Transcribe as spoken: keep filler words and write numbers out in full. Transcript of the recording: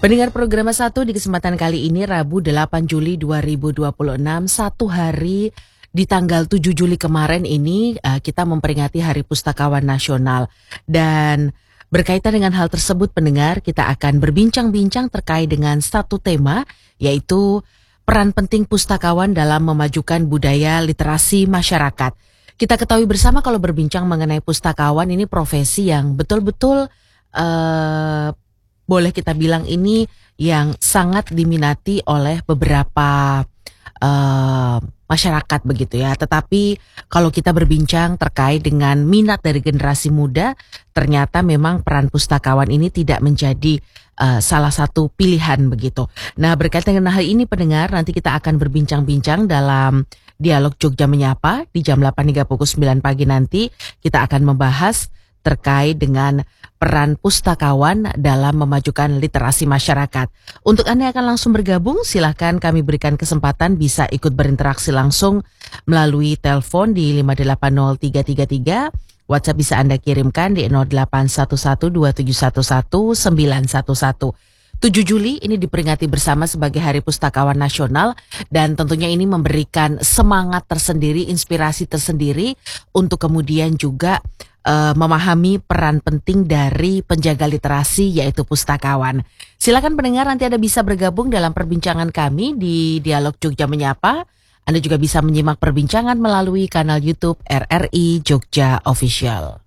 Pendengar program satu di kesempatan kali ini Rabu delapan Juli dua ribu dua puluh enam, satu hari di tanggal tujuh Juli kemarin ini uh, kita memperingati Hari Pustakawan Nasional. Dan berkaitan dengan hal tersebut pendengar, kita akan berbincang-bincang terkait dengan satu tema, yaitu peran penting pustakawan dalam memajukan budaya literasi masyarakat. Kita ketahui bersama kalau berbincang mengenai pustakawan ini profesi yang betul-betul uh, boleh kita bilang ini yang sangat diminati oleh beberapa uh, masyarakat begitu ya. Tetapi kalau kita berbincang terkait dengan minat dari generasi muda, ternyata memang peran pustakawan ini tidak menjadi uh, salah satu pilihan begitu. Nah, berkaitan dengan hal ini pendengar, nanti kita akan berbincang-bincang dalam Dialog Jogja Menyapa di jam delapan hingga pukul sembilan pagi nanti. Kita akan membahas terkait dengan peran pustakawan dalam memajukan literasi masyarakat. Untuk Anda yang akan langsung bergabung, silakan kami berikan kesempatan bisa ikut berinteraksi langsung melalui telepon di lima delapan nol tiga tiga tiga. WhatsApp bisa Anda kirimkan di nol delapan satu satu dua tujuh satu satu sembilan satu satu. tujuh Juli ini diperingati bersama sebagai Hari Pustakawan Nasional, dan tentunya ini memberikan semangat tersendiri, inspirasi tersendiri untuk kemudian juga uh, memahami peran penting dari penjaga literasi yaitu pustakawan. Silakan pendengar, nanti Anda bisa bergabung dalam perbincangan kami di Dialog Jogja Menyapa. Anda juga bisa menyimak perbincangan melalui kanal YouTube R R I Jogja Official.